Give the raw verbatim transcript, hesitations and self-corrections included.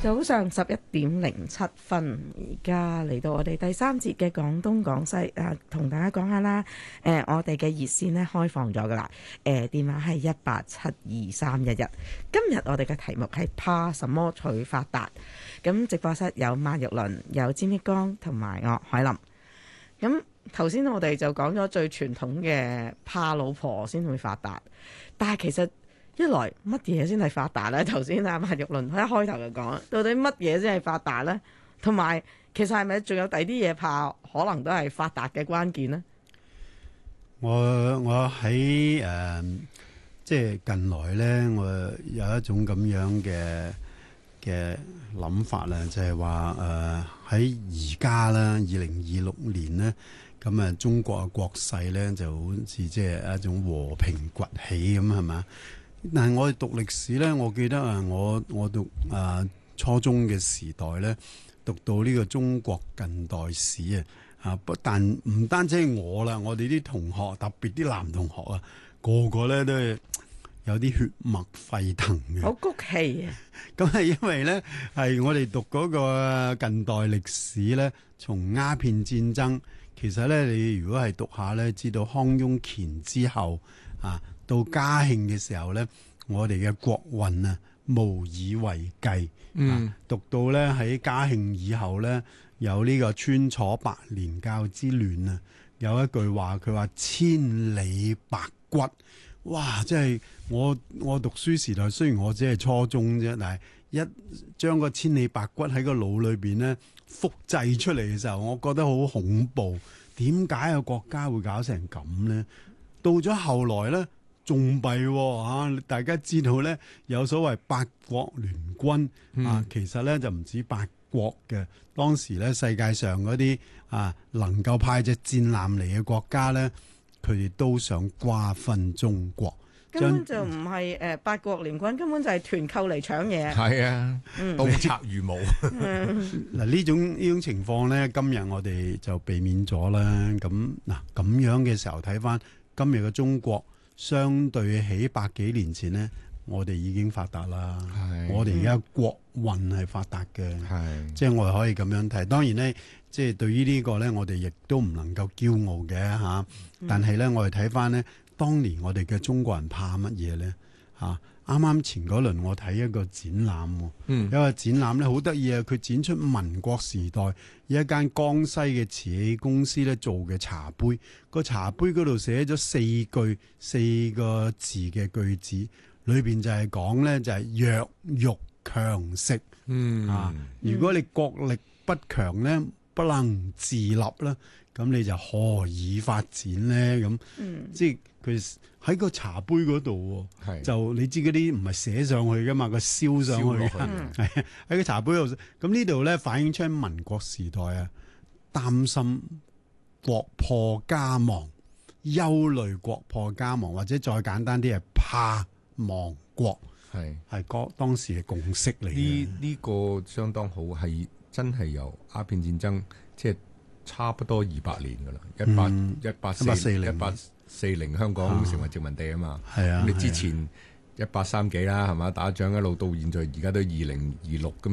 早上十一點零七分，而家嚟到我哋第三節嘅廣東廣西啊，同大家講下啦。誒、呃，我哋嘅熱線咧開放咗噶啦。誒、呃，電話係一八七二三一一。今日我哋嘅題目係怕什麼娶發達？咁直播室有馬玉麟、有詹益光同埋我海林。咁頭先我哋就講咗最傳統嘅怕老婆先會發達，但係其實一來乜嘢先係發達呢？頭先阿馬玉麟一開頭就講，到底乜嘢先係發達呢？同埋其實係咪仲有第啲嘢怕，可能都係發達嘅關鍵呢？ 我我喺誒、呃、即係近來呢，我有一種咁樣嘅嘅諗法啦，就係話誒喺而家啦，二零二六年呢，咁啊中國嘅國勢呢就好似即係一種和平崛起咁，係嘛？但係我哋讀歷史咧，我記得啊，我我讀啊初中嘅時代咧，讀到呢個中國近代史啊，啊不但唔單止係我啦，我哋啲同學，特別啲男同學啊，個個咧都係有啲血脈沸騰嘅， 好谷氣啊！ 咁係因為咧，係我哋讀嗰個近代歷史咧，從鴉片戰爭，其實咧你如果係讀下咧，知道康雍乾之後啊。到嘉慶嘅時候咧，我哋嘅國運啊無以為繼。嗯，啊、讀到咧喺嘉慶以後咧，有呢個川楚白蓮教之亂啊，有一句話佢話千里白骨，哇！即係我我讀書時代，雖然我只係初中啫，但係一將個千里白骨喺個腦裏邊咧複製出嚟嘅時候，我覺得好恐怖。點解個國家會搞成咁咧？到咗後來咧。仲弊喎，大家知道咧有所謂八國聯軍、嗯、啊，其實咧就唔止八國嘅。當時咧世界上嗰啲啊能夠派隻戰艦嚟嘅國家咧，佢哋都想瓜分中國。 根本就唔係誒八國聯軍，根本就係團購嚟搶嘢。 係啊，刀賊如毛。 嗱呢種呢種情況咧，今日我哋就避免咗啦。咁嗱咁樣嘅時候睇翻今日嘅中國。相對起百幾年前呢，我哋已經發達啦。我哋而家國運係發達嘅，即係我哋可以咁樣睇。當然呢，即係對於呢個呢，我哋亦都唔能夠驕傲嘅嚇。但係呢，我哋睇翻呢，當年我哋嘅中國人怕乜嘢呢？嚇？啱啱前嗰輪我睇一個展覽，嗯、有一個展覽咧好得意啊！佢展出民國時代有一間江西嘅瓷器公司咧做嘅茶杯，個茶杯嗰度寫咗四句四個字嘅句子，裏邊就係講咧就係弱肉強食。嗯啊，如果你國力不強咧，不能自立啦，咁你就何以發展咧？咁，嗯、即係佢喺個茶杯嗰度，是就你知嗰啲唔係寫上去噶嘛，個燒上去，係喺個茶杯度。咁呢度咧反映出民國時代啊，擔心國破家亡，憂慮國破家亡，或者再簡單啲係怕亡國，係係嗰當時嘅共識嚟嘅。 呢呢個相當好，係真係由鴉片戰爭即係差不多二百年噶啦，一八一八四零一八四零香港成為殖民地啊嘛，係啊，咁你之前一八三幾啦係嘛，打仗一路到現在而家都二零二六咁。